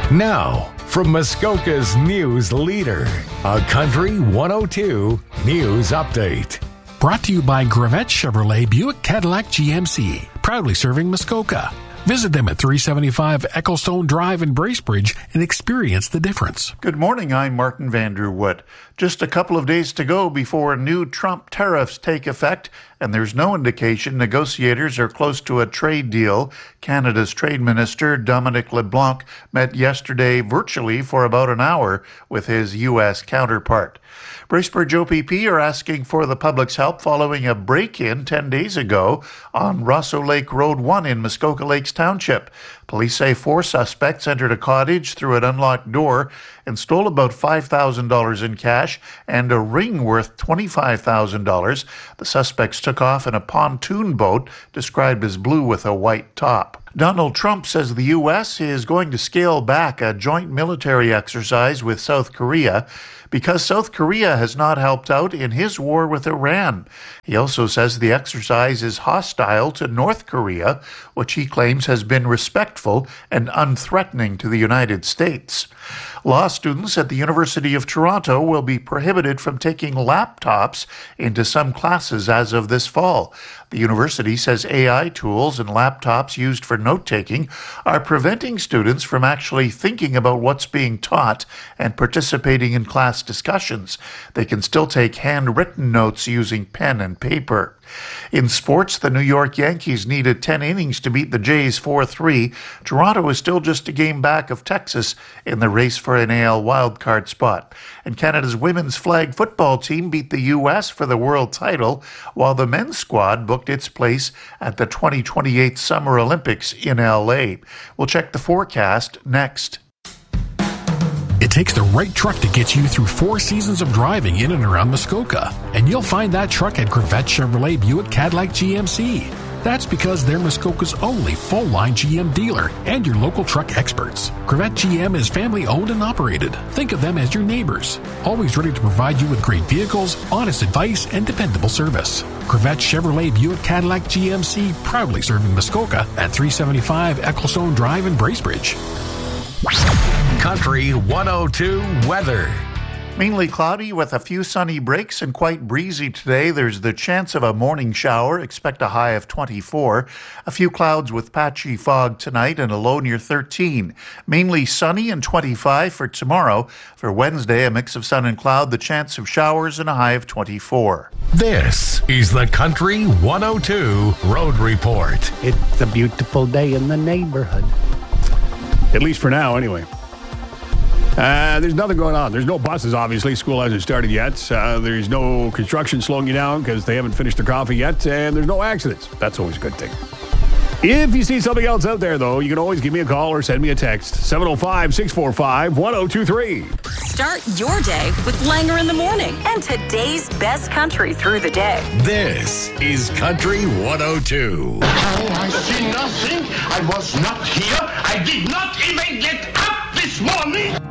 Now, from Muskoka's news leader, a Country 102 News Update. Brought to you by Gravette Chevrolet Buick Cadillac GMC, proudly serving Muskoka. Visit them at 375 Ecclestone Drive in Bracebridge and experience the difference. Good morning, I'm Martin Vanderwood. Just a couple of days to go before new Trump tariffs take effect, and there's no indication negotiators are close to a trade deal. Canada's Trade Minister Dominic LeBlanc met yesterday virtually for about an hour with his U.S. counterpart. Bracebridge OPP are asking for the public's help following a break-in 10 days ago on Rosso Lake Road 1 in Muskoka Lakes Township. Police say 4 suspects entered a cottage through an unlocked door and stole about $5,000 in cash and a ring worth $25,000. The suspects took off in a pontoon boat described as blue with a white top. Donald Trump says the U.S. is going to scale back a joint military exercise with South Korea because South Korea has not helped out in his war with Iran. He also says the exercise is hostile to North Korea, which he claims has been respectful and unthreatening to the United States. Law students at the University of Toronto will be prohibited from taking laptops into some classes as of this fall. The university says AI tools and laptops used for note-taking are preventing students from actually thinking about what's being taught and participating in class discussions. They can still take handwritten notes using pen and paper. In sports, the New York Yankees needed 10 innings to beat the Jays 4-3. Toronto is still just a game back of Texas in the race for an AL wildcard spot. And Canada's women's flag football team beat the U.S. for the world title, while the men's squad booked its place at the 2028 Summer Olympics in L.A. We'll check the forecast next. It takes the right truck to get you through 4 seasons of driving in and around Muskoka. And you'll find that truck at Gravette Chevrolet Buick Cadillac GMC. That's because they're Muskoka's only full-line GM dealer and your local truck experts. Gravette GM is family-owned and operated. Think of them as your neighbors, always ready to provide you with great vehicles, honest advice, and dependable service. Gravette Chevrolet Buick Cadillac GMC, proudly serving Muskoka at 375 Ecclestone Drive in Bracebridge. Country 102 weather. Mainly cloudy with a few sunny breaks and quite breezy today. There's the chance of a morning shower. Expect a high of 24. A few clouds with patchy fog tonight and a low near 13. Mainly sunny and 25 for tomorrow. For Wednesday, a mix of sun and cloud, the chance of showers and a high of 24. This is the Country 102 Road Report. It's a beautiful day in the neighborhood. At least for now, anyway. There's nothing going on. There's no buses, obviously. School hasn't started yet. There's no construction slowing you down because they haven't finished their coffee yet. And there's no accidents. That's always a good thing. If you see something else out there, though, you can always give me a call or send me a text. 705-645-1023. Start your day with Langer in the Morning and today's best country through the day. This is Country 102. I see nothing. I was not here. I did not even get up this morning.